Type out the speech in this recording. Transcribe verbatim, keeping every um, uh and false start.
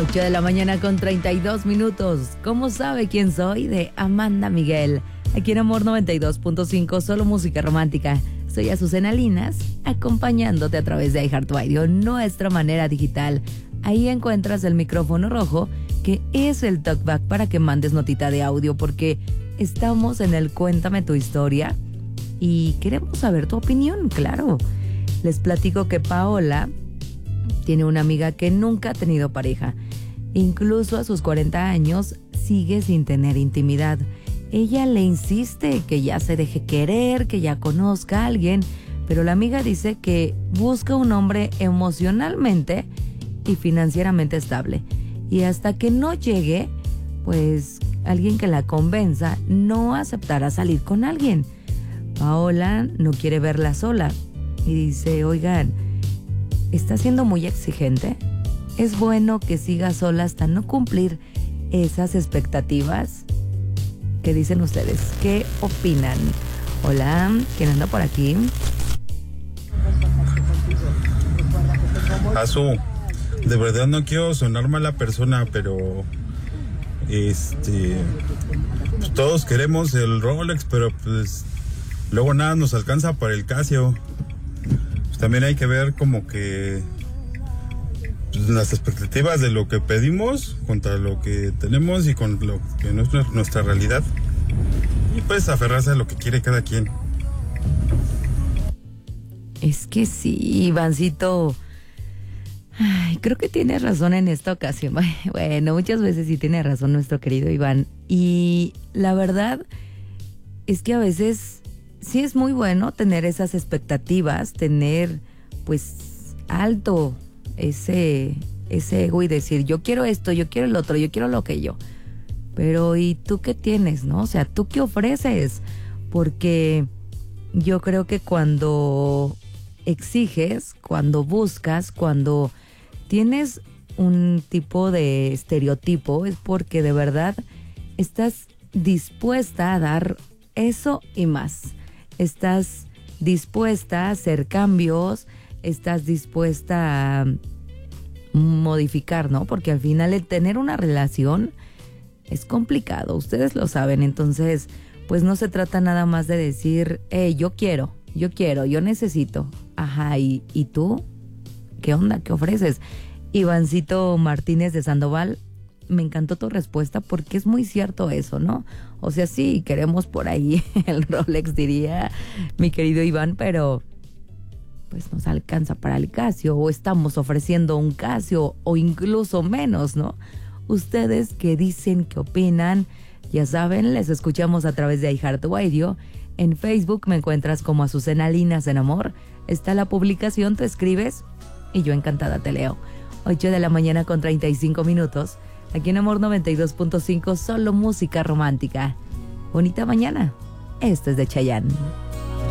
ocho de la mañana con treinta y dos minutos. ¿Cómo sabe quién soy? De Amanda Miguel. Aquí en Amor noventa y dos punto cinco, solo música romántica. Soy Azucena Linas, acompañándote a través de iHeartRadio, nuestra manera digital. Ahí encuentras el micrófono rojo, que es el talkback para que mandes notita de audio, porque estamos en el Cuéntame tu historia y queremos saber tu opinión, claro. Les platico que Paola tiene una amiga que nunca ha tenido pareja. Incluso a sus cuarenta años sigue sin tener intimidad. Ella le insiste que ya se deje querer, que ya conozca a alguien, pero la amiga dice que busca un hombre emocionalmente y financieramente estable. Y hasta que no llegue, pues alguien que la convenza, no aceptará salir con alguien. Paola no quiere verla sola y dice, oigan, ¿está siendo muy exigente? ¿Es bueno que siga sola hasta no cumplir esas expectativas? ¿Qué dicen ustedes? ¿Qué opinan? Hola, ¿quién anda por aquí? Azu, de verdad no quiero sonar mala persona, pero este pues todos queremos el Rolex, pero pues luego nada nos alcanza para el Casio. Pues también hay que ver como que pues, las expectativas de lo que pedimos contra lo que tenemos y con lo que no es nuestra realidad. Y pues aferrarse a lo que quiere cada quien. Es que sí, Ivancito. Ay, creo que tiene razón en esta ocasión. Bueno, muchas veces sí tiene razón nuestro querido Iván. Y la verdad es que a veces sí es muy bueno tener esas expectativas, tener pues alto ese, ese ego y decir, yo quiero esto, yo quiero el otro, yo quiero lo que yo. Pero ¿y tú qué tienes, no? O sea, ¿tú qué ofreces? Porque yo creo que cuando exiges, cuando buscas, cuando tienes un tipo de estereotipo, es porque de verdad estás dispuesta a dar eso y más. Estás dispuesta a hacer cambios, estás dispuesta a modificar, ¿no? Porque al final el tener una relación es complicado, ustedes lo saben. Entonces, pues no se trata nada más de decir, hey, yo quiero, yo quiero, yo necesito. Ajá, ¿y, y tú? ¿Qué onda? ¿Qué ofreces? Ivancito Martínez de Sandoval, me encantó tu respuesta porque es muy cierto eso, ¿no? O sea, sí, queremos por ahí el Rolex, diría mi querido Iván, pero pues nos alcanza para el Casio, o estamos ofreciendo un Casio, o incluso menos, ¿no? Ustedes que dicen, qué opinan, ya saben, les escuchamos a través de iHeartRadio. En Facebook me encuentras como Azucena Linas en Amor. Está la publicación, tú escribes y yo encantada te leo. ocho de la mañana con treinta y cinco minutos. Aquí en Amor noventa y dos punto cinco, solo música romántica. Bonita mañana. Esto es de Chayanne.